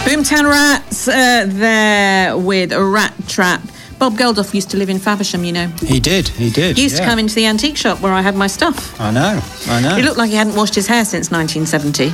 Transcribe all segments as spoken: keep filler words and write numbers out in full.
Boomtown Rats uh, there with a Rat Trap. Bob Geldof used to live in Faversham, you know. He did, he did. He used yeah. to come into the antique shop where I had my stuff. I know, I know. He looked like he hadn't washed his hair since nineteen seventy.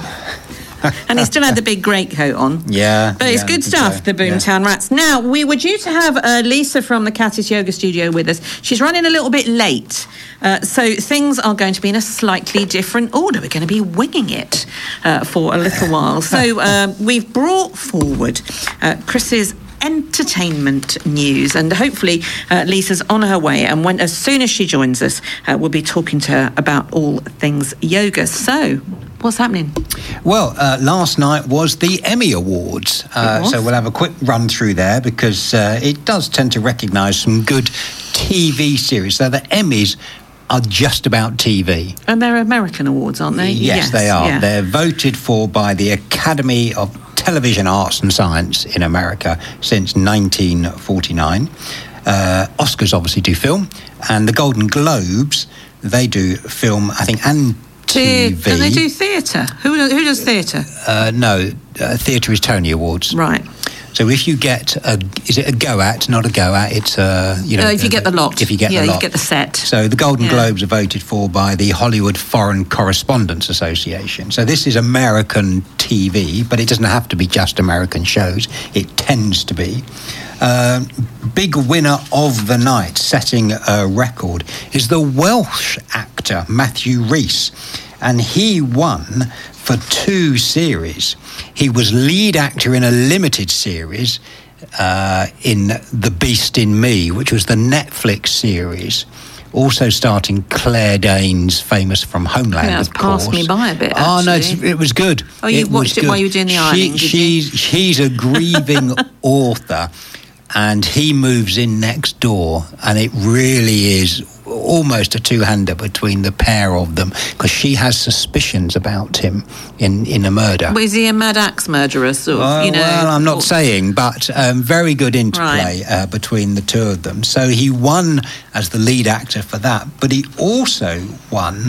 And he still had the big greatcoat on. Yeah. But yeah, it's good stuff, so. the Boomtown yeah. Rats. Now, we were due to have uh, Lisa from the Catis Yoga Studio with us. She's running a little bit late. Uh, so things are going to be in a slightly different order. We're going to be winging it uh, for a little while. So uh, we've brought forward uh, Chris's entertainment news, and hopefully uh, Lisa's on her way, and when as soon as she joins us uh, we'll be talking to her about all things yoga. So what's happening? Well, uh, last night was the Emmy Awards, uh, so we'll have a quick run through there because uh, it does tend to recognise some good T V series. So the Emmys are just about T V. And they're American awards, aren't they? Yes, yes they are. Yeah. They're voted for by the Academy of Television Arts and Science in America since nineteen forty-nine. Uh, Oscars obviously do film, and the Golden Globes, they do film, I think, and T V. And they do theatre. Who, who does theatre? Uh, no, uh, theatre is Tony Awards. Right. So if you get a, is it a go at, not a go at, it's a, you know. Uh, if you a, get the lot. If you get yeah, the lot. you get the set. So the Golden yeah. Globes are voted for by the Hollywood Foreign Correspondents Association. So this is American T V, but it doesn't have to be just American shows. It tends to be. Uh, big winner of the night, setting a record, is the Welsh actor Matthew Rhys. And he won for two series. He was lead actor in a limited series uh, in The Beast in Me, which was the Netflix series, also starting Claire Danes, famous from Homeland, yeah, of course. Passed me by a bit, Oh, actually. no, it's, it was good. Oh, you it watched it while you were doing the ironing, she, did you? she's, she's a grieving author, and he moves in next door, and it really is almost a two-hander between the pair of them, because she has suspicions about him in, in a murder. Well, is he a mad axe murderer, sort of, well, you know? Well, I'm not or... saying, but um, very good interplay right. uh, between the two of them. So he won as the lead actor for that, but he also won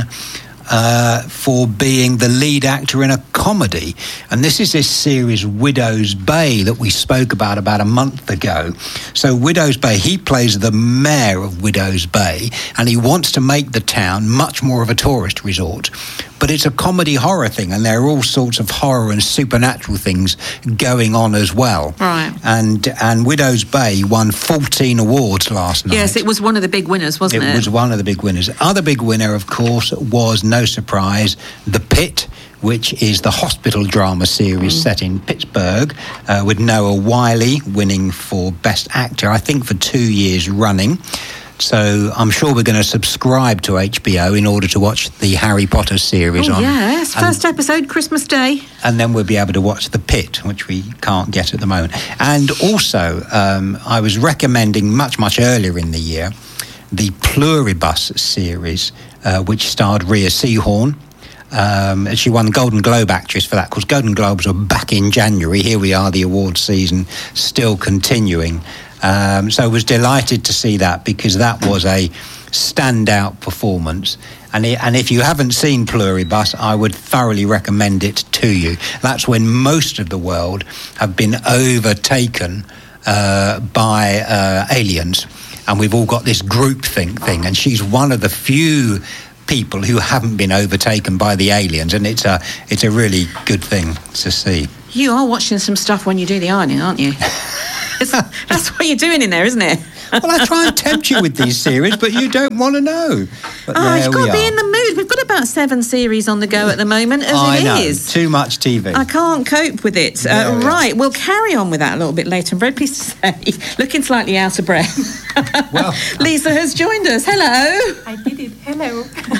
Uh, for being the lead actor in a comedy. And this is this series Widow's Bay that we spoke about about a month ago. So Widow's Bay, he plays the mayor of Widow's Bay, and he wants to make the town much more of a tourist resort. But it's a comedy horror thing, and there are all sorts of horror and supernatural things going on as well. Right. And and Widow's Bay won fourteen awards last night. Yes, it was one of the big winners, wasn't it? It was one of the big winners. Other big winner, of course, was, no surprise, The Pit, which is the hospital drama series mm. set in Pittsburgh, uh, with Noah Wyle winning for Best Actor, I think for two years running. So I'm sure we're going to subscribe to H B O in order to watch the Harry Potter series oh, on. Yes, first and, episode, Christmas Day. And then we'll be able to watch The Pit, which we can't get at the moment. And also, um, I was recommending much, much earlier in the year, the Pluribus series, uh, which starred Rhea Seehorn. Um, she won the Golden Globe actress for that. Of course, Golden Globes were back in January. Here we are, the awards season still continuing. Um, so I was delighted to see that, because that was a standout performance. And, it, and if you haven't seen Pluribus, I would thoroughly recommend it to you. That's when most of the world have been overtaken uh, by uh, aliens. And we've all got this groupthink thing. And she's one of the few people who haven't been overtaken by the aliens. And it's a, it's a really good thing to see. You are watching some stuff when you do the ironing, aren't you? It's, that's what you're doing in there, isn't it? Well, I try and tempt you with these series, but you don't want to know. But oh, you've got to are. be in the mood. We've got about seven series on the go at the moment, as I it know. is. Too much T V. I can't cope with it. Uh, we right, we'll carry on with that a little bit later. I'm very pleased to say, looking slightly out of breath, well, Lisa has joined us. Hello. I did it. Hello.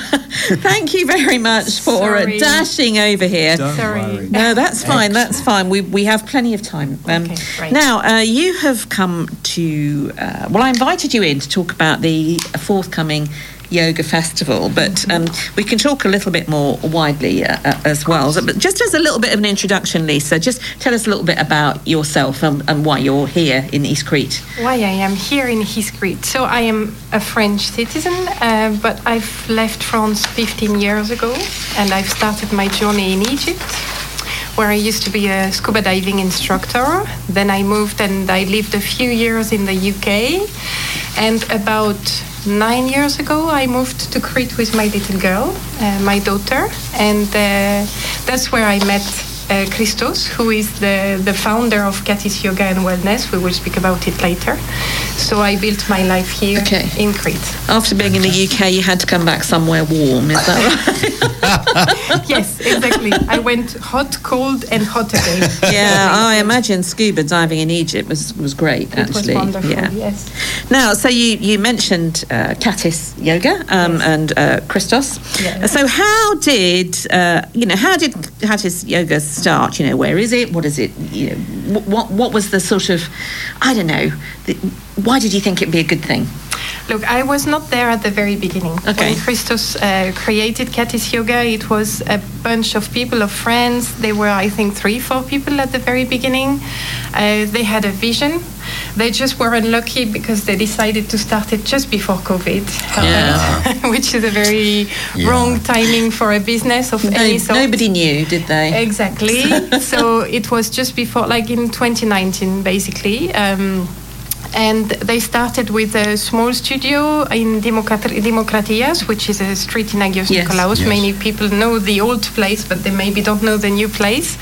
Thank you very much for uh, dashing over here. Don't Sorry. worry. No, that's fine. That's fine. We we have plenty of time. Um, okay, great. Now, uh, you have come to. Uh, well, I invited you in to talk about the forthcoming yoga festival, but um, we can talk a little bit more widely uh, uh, as well. So, but just as a little bit of an introduction, Lisa, just tell us a little bit about yourself and, and why you're here in East Crete. Why I am here in East Crete. So I am a French citizen, uh, but I've left France fifteen years ago, and I've started my journey in Egypt, where I used to be a scuba diving instructor. Then I moved and I lived a few years in the U K. And about nine years ago, I moved to Crete with my little girl, uh, my daughter. And uh, that's where I met Uh, Christos, who is the, the founder of Katis Yoga and Wellness. We will speak about it later. So I built my life here okay. in Crete. After being in the U K, you had to come back somewhere warm, is that right? Yes, exactly. I went hot, cold, and hot again. Yeah, I imagine scuba diving in Egypt was, was great, it actually. It was wonderful, yeah. yes. Now, so you, you mentioned uh, Katis Yoga um, yes. and uh, Christos. Yeah. So how did, uh, you know, how did Katis Yoga start? You know, where is it? What is it? You know, what what was the sort of, I don't know, the, why did you think it'd be a good thing? Look, I was not there at the very beginning. Okay. When Christos uh, created Katis Yoga, it was a bunch of people, of friends. They were, I think, three, four people at the very beginning. Uh, they had a vision. They just were unlucky because they decided to start it just before COVID, Yeah. which is a very Yeah. wrong timing for a business of No, any sort. nobody knew, did they? Exactly. So it was just before, like in twenty nineteen, basically. Um, And they started with a small studio in Democrat- Democratias, which is a street in Agios Yes. Nikolaos. Yes. Many people know the old place, but they maybe don't know the new place.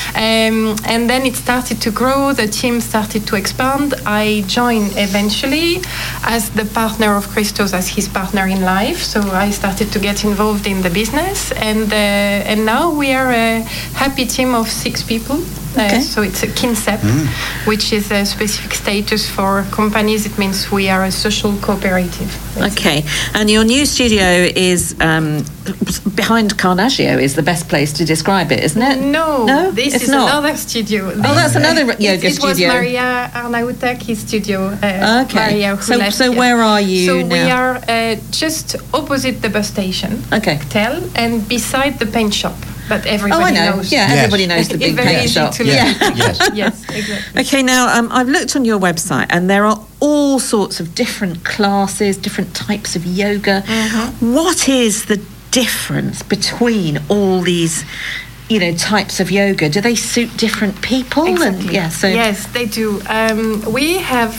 Um, and then it started to grow. The team started to expand. I joined eventually as the partner of Christos, as his partner in life. So I started to get involved in the business. And, uh, and now we are a happy team of six people. Okay. Uh, so it's a KINSEP, mm. which is a specific status for companies. It means we are a social cooperative. Basically. Okay, and your new studio is um, behind Carnagio is the best place to describe it, isn't it? No, no, this it's is not. another studio. Oh, that's another it, yoga it studio. It was Maria Arnautaki's studio. Uh, Okay, Maria, who so left, so yeah. where are you so now? we are uh, just opposite the bus station. Okay. Tel, and beside the paint shop. But everybody Oh, I know. knows. Yeah, Yes. everybody knows the It's big very paint easy shop. to Yeah. look. Yes. Yes, exactly. Okay, now um, I've looked on your website, and there are all sorts of different classes, different types of yoga. Mm-hmm. What is the difference between all these, you know, types of yoga? Do they suit different people? Exactly. And, yeah, so yes, they do. Um, we have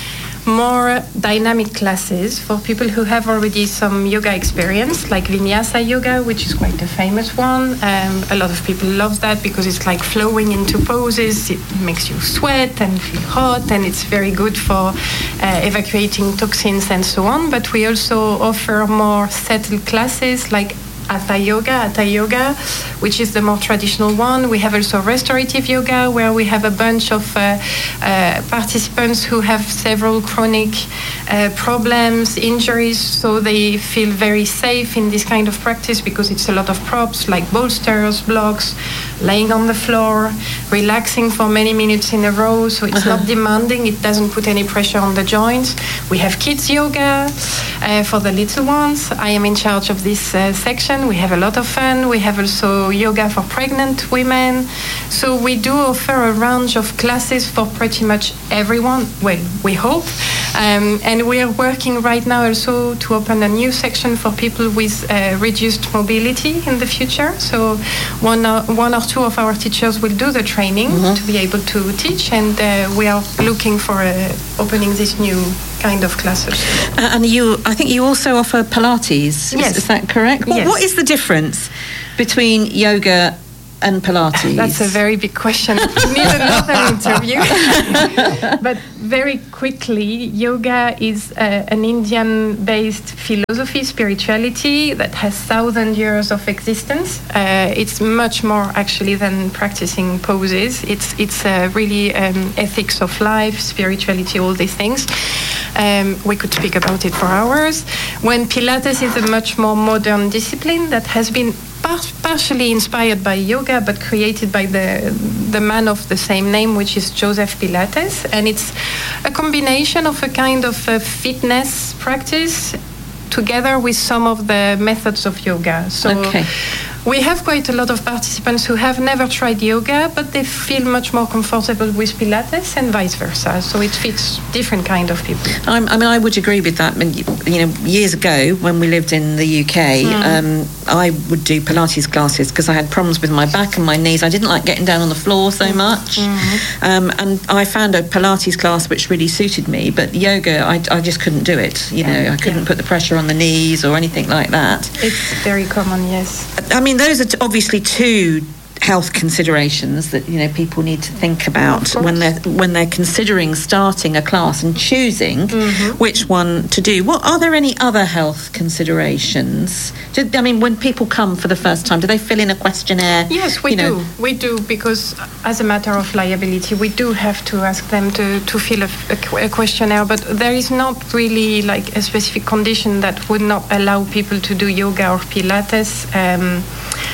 more dynamic classes for people who have already some yoga experience, like Vinyasa Yoga, which is quite a famous one. Um, a lot of people love that because it's like flowing into poses. It makes you sweat and feel hot, and it's very good for uh, evacuating toxins and so on. But we also offer more settled classes like Hatha Yoga, Hatha Yoga, which is the more traditional one. We have also restorative yoga, where we have a bunch of uh, uh, participants who have several chronic uh, problems, injuries, so they feel very safe in this kind of practice because it's a lot of props like bolsters, blocks, laying on the floor, relaxing for many minutes in a row, so it's uh-huh. not demanding, it doesn't put any pressure on the joints. We have kids yoga uh, for the little ones. I am in charge of this uh, section. We have a lot of fun. We have also yoga for pregnant women. So we do offer a range of classes for pretty much everyone. Well, we hope. Um, and we are working right now also to open a new section for people with uh, reduced mobility in the future. So one or, one or two of our teachers will do the training mm-hmm. to be able to teach. And uh, we are looking for uh, opening this new kind of classes. Uh, and you, I think you also offer Pilates. Yes. Is, is that correct? What, yes. what is the difference between yoga and Pilates? That's a very big question. We need another interview. But very quickly, yoga is uh, an Indian-based philosophy, spirituality that has thousand years of existence. Uh, it's much more actually than practicing poses. It's it's uh, really um, ethics of life, spirituality, all these things. Um, we could speak about it for hours. When Pilates is a much more modern discipline that has been par- partially inspired by yoga, but created by the the man of the same name, which is Joseph Pilates, and it's a combination of a kind of a fitness practice together with some of the methods of yoga. So okay. We have quite a lot of participants who have never tried yoga, but they feel much more comfortable with Pilates and vice versa. So it fits different kind of people. I'm, I mean, I would agree with that. I mean, you know, years ago when we lived in the U K, mm. um, I would do Pilates classes because I had problems with my back and my knees. I didn't like getting down on the floor so much. Mm-hmm. Um, and I found a Pilates class which really suited me, but yoga, I, I just couldn't do it. You know, I couldn't yeah. put the pressure on the knees or anything like that. It's very common, yes. I mean, those are t- obviously two health considerations that, you know, people need to think about when they're when they're considering starting a class and choosing mm-hmm. which one to do. What are there any other health considerations? Do, I mean, when people come for the first time, do they fill in a questionnaire? Yes, we you do. know? We do, because as a matter of liability, we do have to ask them to, to fill a, a, a questionnaire, but there is not really like a specific condition that would not allow people to do yoga or Pilates. Um,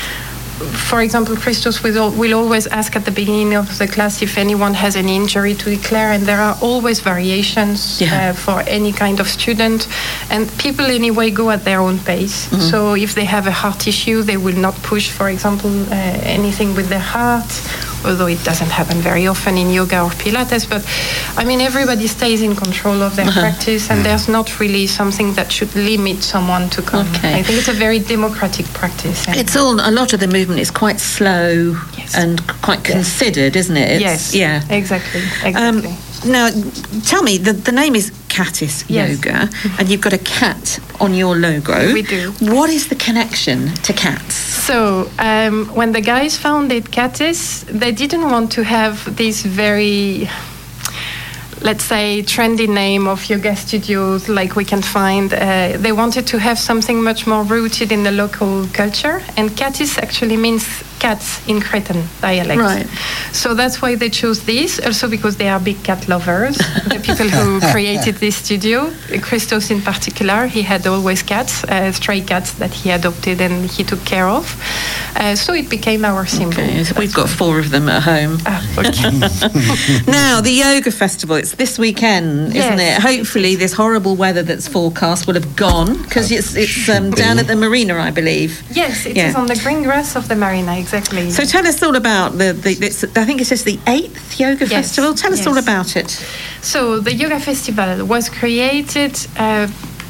For example, Christos will, will always ask at the beginning of the class if anyone has any injury to declare, and there are always variations yeah. uh, for any kind of student. And people anyway go at their own pace. Mm-hmm. So if they have a heart issue, they will not push, for example, uh, anything with their heart, although it doesn't happen very often in yoga or Pilates. But I mean, everybody stays in control of their uh-huh. practice, and there's not really something that should limit someone to come. Okay. I think it's a very democratic practice. It's all, a lot of the movement is quite slow yes. and quite considered, yes. isn't it? It's, yes. Yeah. Exactly. Exactly. Um, now, tell me, the, the name is Catis yes. Yoga, mm-hmm. and you've got a cat on your logo. We do. What is the connection to cats? So, um, when the guys founded Catis, they didn't want to have this very, let's say, trendy name of yoga studios like we can find. Uh, they wanted to have something much more rooted in the local culture, and Catis actually means cats in Cretan dialect. Right. So that's why they chose this, also because they are big cat lovers. The people who created this studio, Christos in particular, he had always cats, uh, stray cats that he adopted and he took care of. Uh, so it became our symbol. Okay, so we've got four of them at home. Ah, okay. Now, the yoga festival, it's this weekend, yes. isn't it? Hopefully this horrible weather that's forecast will have gone, because it's, it's um, down at the marina, I believe. Yes, it yeah. is on the green grass of the marina. Exactly. So tell us all about the, the it's, I think it's just the eighth yoga yes. festival. Tell us yes. all about it. So the yoga festival was created uh,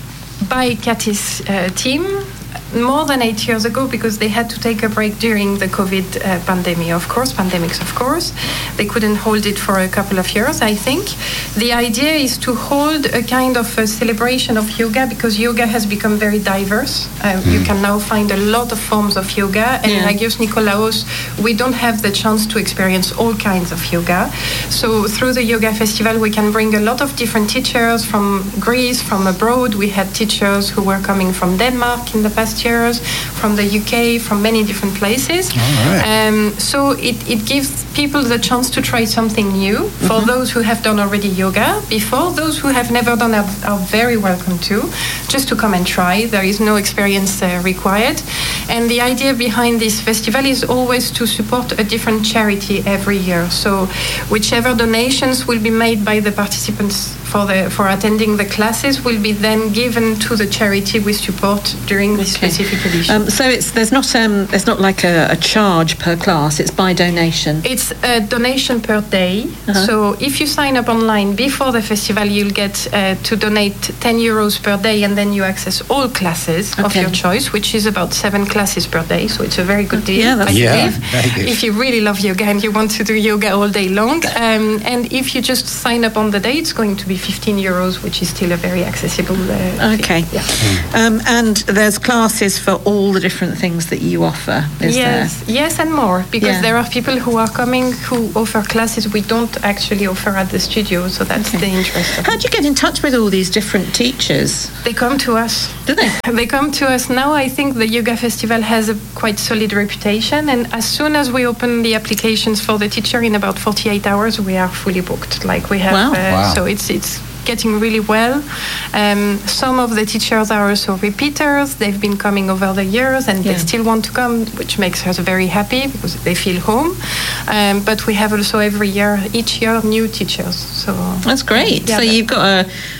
by Catis uh, team more than eight years ago, because they had to take a break during the COVID uh, pandemic, of course, pandemics, of course. They couldn't hold it for a couple of years, I think. The idea is to hold a kind of a celebration of yoga, because yoga has become very diverse. Uh, mm. You can now find a lot of forms of yoga, and yeah. in Agios Nikolaos, we don't have the chance to experience all kinds of yoga. So through the yoga festival, we can bring a lot of different teachers from Greece, from abroad. We had teachers who were coming from Denmark in the past years, from the U K, from many different places. All right. Um, so it, it gives people the chance to try something new. Mm-hmm. For those who have done already yoga before, those who have never done are, are very welcome to, just to come and try. There is no experience uh, required. And the idea behind this festival is always to support a different charity every year. So whichever donations will be made by the participants for the for attending the classes will be then given to the charity we support during this okay. specific edition. Um, so it's there's not um there's not like a, a charge per class. It's by donation. It's a donation per day. Uh-huh. So if you sign up online before the festival, you'll get uh, to donate ten euros per day, and then you access all classes okay. of your choice, which is about seven classes per day. So it's a very good deal. Yeah, that's I yeah, believe. very good. If you really love yoga and you want to do yoga all day long, um, and if you just sign up on the day, it's going to be fifteen euros, which is still a very accessible uh, okay fee. Yeah. Um, and there's classes for all the different things that you offer, is yes there? Yes, and more, because yeah. there are people who are coming who offer classes we don't actually offer at the studio, so that's okay. the interest of How do you get in touch with all these different teachers? They come to us. Do they? They come to us now. I think the yoga festival has a quite solid reputation, and as soon as we open the applications for the teacher, in about forty-eight hours we are fully booked. Like we have wow. Uh, wow. so it's it's getting really well. Um, some of the teachers are also repeaters. They've been coming over the years, and yeah. they still want to come, which makes us very happy because they feel home. Um, but we have also every year, each year, new teachers. So that's great. Yeah, so you've got a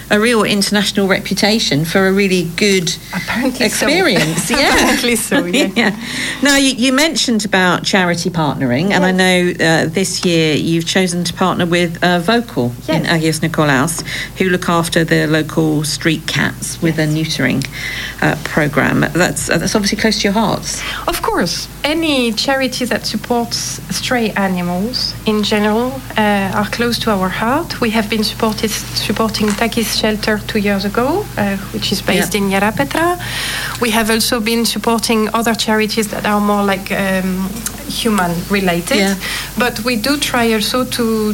a real international reputation for a really good Apparently experience. So. Yeah. Apparently so, yeah. yeah. Now, you, you mentioned about charity partnering, and yes. I know uh, this year you've chosen to partner with uh, Vocal yes. in Agios Nikolaos, who look after the local street cats with yes. a neutering uh, program. That's, uh, that's obviously close to your hearts. Of course. Any charity that supports stray animals in general uh, are close to our heart. We have been supported, supporting Takis Shelter two years ago, uh, which is based yeah. in Yarapetra. We have also been supporting other charities that are more like um, human related. Yeah. But we do try also to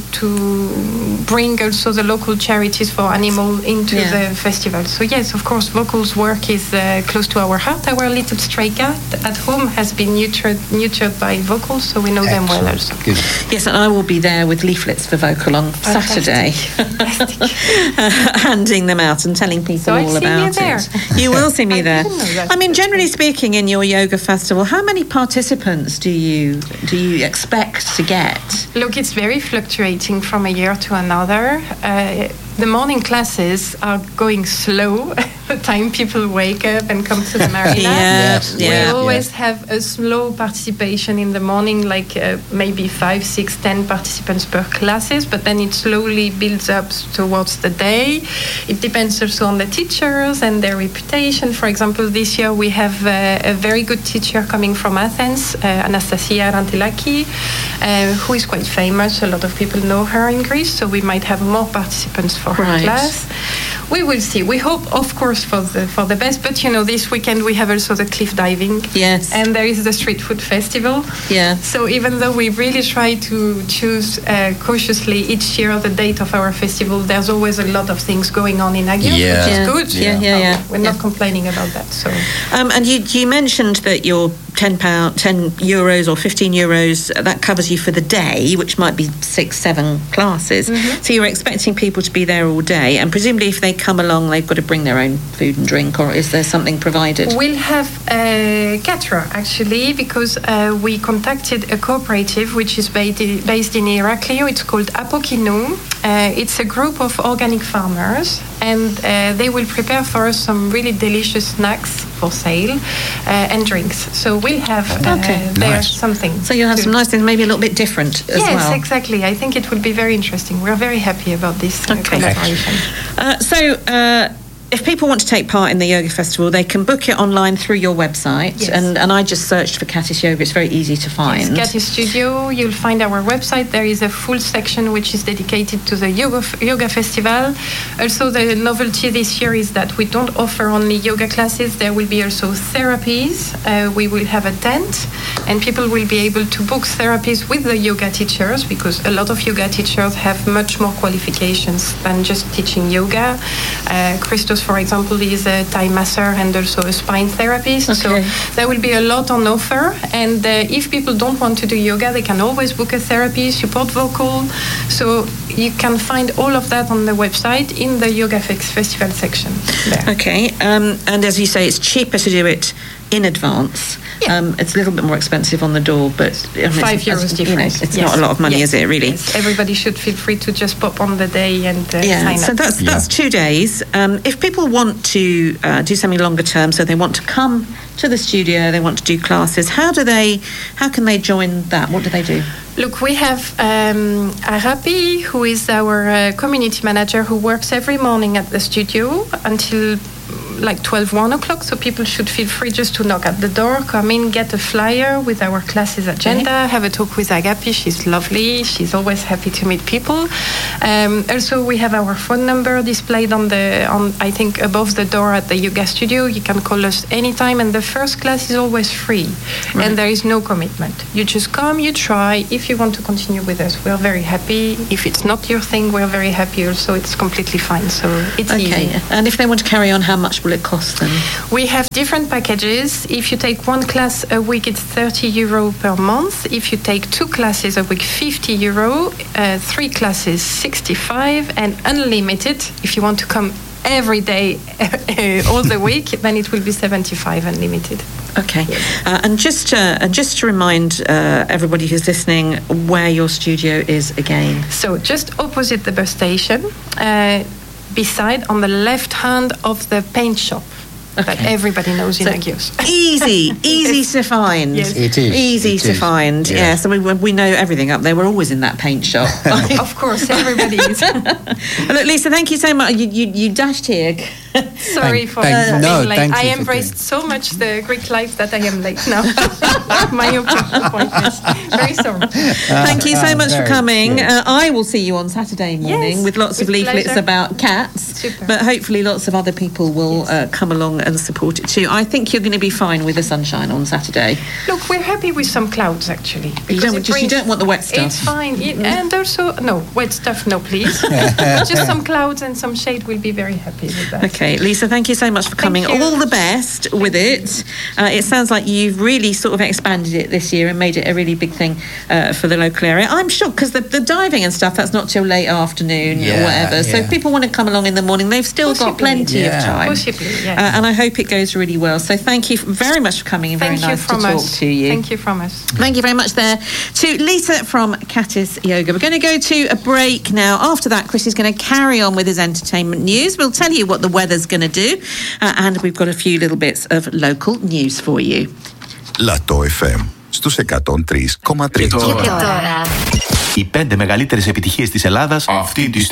to bring also the local charities for animal into yeah. the festival. So yes, of course, Vocal's work is uh, close to our heart. Our little stray cat at home has been neutered, neutered by Vocal, so we know Excellent. them well also. Good. Yes, and I will be there with leaflets for Vocal on Fantastic. Saturday, Fantastic. uh, handing them out and telling people so all about you it. There. You will see me I there. I mean, generally okay. speaking, in your yoga festival, how many participants do you do you expect to get? Look, it's very fluctuating from a year to another. Uh, the morning classes are going slow. The time people wake up and come to the marina. yeah, yes, we yeah, always yes. have a slow participation in the morning, like uh, maybe five, six, ten participants per classes, but then it slowly builds up towards the day. It depends also on the teachers and their reputation. For example, this year we have uh, a very good teacher coming from Athens, uh, Anastasia Rantelaki, uh, who is quite famous. A lot of people know her in Greece, so we might have more participants for her right. class. We will see. We hope, of course, for the for the best. But you know, this weekend we have also the cliff diving. Yes. And there is the street food festival. Yeah. So even though we really try to choose uh, cautiously each year the date of our festival, there's always a lot of things going on in Agios, yeah. which is yeah. good. Yeah, yeah, yeah. We're yeah. not complaining about that. So. Um, and you you mentioned that your ten pound, ten euros or fifteen euros that covers you for the day, which might be six, seven classes. Mm-hmm. So you're expecting people to be there all day, and presumably if they come along, they've got to bring their own food and drink, or is there something provided? We'll have a caterer actually, because uh, we contacted a cooperative which is based in, based in Iraklio. It's called Apokinou. Uh, it's a group of organic farmers, and uh, they will prepare for us some really delicious snacks for sale uh, and drinks. So we'll have uh, Okay. there Nice. something. So you'll have to- some nice things, maybe a little bit different as yes, well. exactly. I think it will be very interesting. We're very happy about this uh, Okay. collaboration. Uh, so, uh, if people want to take part in the yoga festival, they can book it online through your website. Yes. And, and I just searched for Katis Yoga. It's very easy to find. Yes, Katis Studio. You'll find our website. There is a full section which is dedicated to the yoga yoga festival. Also, the novelty this year is that we don't offer only yoga classes. There will be also therapies. Uh, we will have a tent, and people will be able to book therapies with the yoga teachers, because a lot of yoga teachers have much more qualifications than just teaching yoga. Uh, Christos, for example, is a Thai masseur and also a spine therapist. Okay. So there will be a lot on offer. And uh, if people don't want to do yoga, they can always book a therapy, support Vocal. So you can find all of that on the website in the Yoga Fix Festival section. There. Okay. Um, and as you say, it's cheaper to do it in advance. Yeah. Um, it's a little bit more expensive on the door, but I mean, Five it's, euros it's, difference. You know, it's Yes. not a lot of money, Yes. is it? Really? Yes. Everybody should feel free to just pop on the day and uh, Yeah. sign So up. that's Yeah. that's two days. Um, if people want to uh, do something longer term, so they want to come to the studio, they want to do classes. How do they? How can they join that? What do they do? Look, we have um, Arapi, who is our uh, community manager, who works every morning at the studio until like twelve, one o'clock. So people should feel free just to knock at the door, come in, get a flyer with our classes agenda, Okay. have a talk with Agapi. She's lovely. She's always happy to meet people. Um, also, we have our phone number displayed on the, on I think, above the door at the yoga studio. You can call us anytime, and the first class is always free, Right. and there is no commitment. You just come, you try. If you want to continue with us, we're very happy. If it's not your thing, we're very happy also. It's completely fine. So it's Okay. easy. And if they want to carry on, how much will it cost them? We have different packages. If you take one class a week, it's thirty euro per month. If you take two classes a week, fifty euro. Uh, three classes, sixty-five, and unlimited. If you want to come every day, all the week, then it will be seventy-five unlimited. Okay. Uh, and just to, uh, just to remind uh, everybody who's listening where your studio is again. So just opposite the bus station. Uh, beside, on the left hand of the paint shop. Okay. That everybody knows in so Agios. Easy, easy to find. Yes. It is. Easy it to is. find. Yeah. Yeah, so we, we know everything up there. We're always in that paint shop. Of course, everybody is. Look, Lisa, thank you so much. You, you, you dashed here. Sorry Thank- for, thank- for no, being late. thank I you for embraced doing- so much the Greek life that I am late now. My appointment. Very sorry. Thank you so much for very coming. good. Uh, I will see you on Saturday morning Yes, with lots of with leaflets pleasure. about cats. Super. But hopefully lots of other people will Yes. uh, come along and support it too. I think you're going to be fine with the sunshine on Saturday. Look, we're happy with some clouds actually. You because don't, it just, you brings- don't want the wet stuff. It's fine. It, and also, no, wet stuff, no, please. Just some clouds and some shade. We'll be very happy with that. Okay, Lisa, thank you so much for coming. you. All the best with it. Uh, it sounds like you've really sort of expanded it this year and made it a really big thing uh, for the local area. I'm shocked because the, the diving and stuff, that's not till late afternoon Yeah, or whatever. So yeah. if people want to come along in the morning, they've still got Possibly. plenty Yeah. of time. Possibly, yes. Uh, and I hope it goes really well. So thank you very much for coming and very Thank you nice to from talk us. to you. Thank you from us. Thank you very much there to Lisa from Katis Yoga. We're going to go to a break now. After that, Chris is going to carry on with his entertainment news. We'll tell you what the weather's going to do. Uh, and we've got a few little bits of local news for you. Λατό εφ εμ στους εκατόν τρία κόμμα τρία. Και τώρα. Οι πέντε μεγαλύτερες επιτυχίες της Ελλάδας αυτή τη στιγμή.